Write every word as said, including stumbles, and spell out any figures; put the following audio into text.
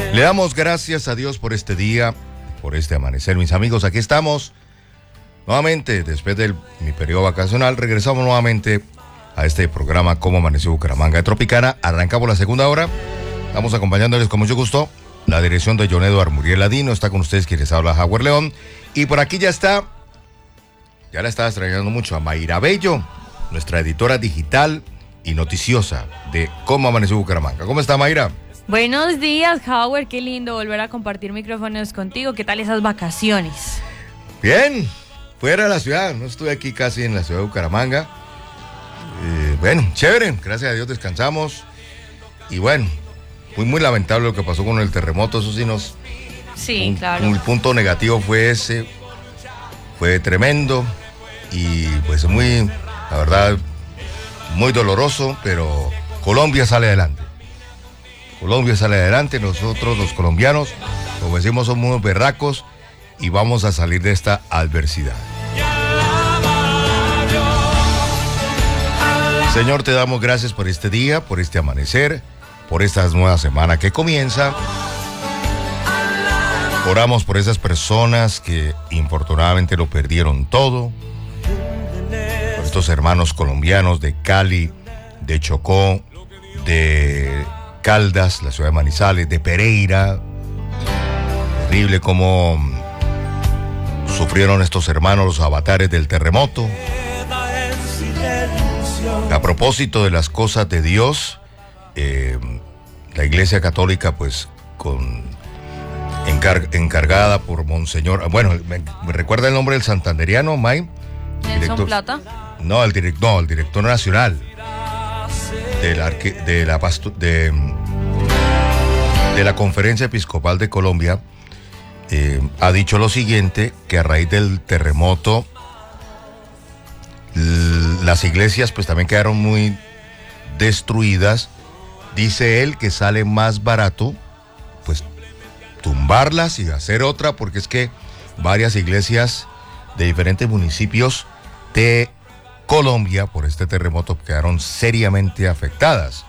Le damos gracias a Dios por este día, por este amanecer. Mis amigos, aquí estamos nuevamente, después de mi periodo vacacional, regresamos nuevamente a este programa Cómo Amaneció Bucaramanga de Tropicana. Arrancamos la segunda hora, estamos acompañándoles con mucho gusto. La dirección de John Eduardo Muriel Ladino, está con ustedes quien les habla, Howard León. Y por aquí ya está, ya la estaba extrañando mucho, a Mayra Bello, nuestra editora digital y noticiosa de Cómo Amaneció Bucaramanga. ¿Cómo está, Mayra? Buenos días, Howard, qué lindo volver a compartir micrófonos contigo. ¿Qué tal esas vacaciones? Bien, fuera de la ciudad, no estuve aquí casi en la ciudad de Bucaramanga. Eh, bueno, chévere, gracias a Dios descansamos. Y bueno, muy muy lamentable lo que pasó con el terremoto, eso sí nos... Sí, un, claro. Un punto negativo fue ese, fue tremendo y pues muy, la verdad, muy doloroso, pero Colombia sale adelante. Colombia sale adelante, nosotros los colombianos, como decimos, somos unos berracos y vamos a salir de esta adversidad. Señor, te damos gracias por este día, por este amanecer, por esta nueva semana que comienza. Oramos por esas personas que infortunadamente lo perdieron todo, por estos hermanos colombianos de Cali, de Chocó, de Caldas, la ciudad de Manizales, de Pereira. Terrible cómo sufrieron estos hermanos los avatares del terremoto. A propósito de las cosas de Dios, eh, la Iglesia Católica, pues, con encar- encargada por Monseñor, bueno, me, me recuerda el nombre del santanderiano, May. ¿Nelson Director, Plata? No, el direct, no, el director nacional de la, de la pastu- de, de la Conferencia Episcopal de Colombia, eh, ha dicho lo siguiente, que a raíz del terremoto l- las iglesias pues también quedaron muy destruidas. Dice él que sale más barato pues tumbarlas y hacer otra, porque es que varias iglesias de diferentes municipios de Colombia por este terremoto quedaron seriamente afectadas.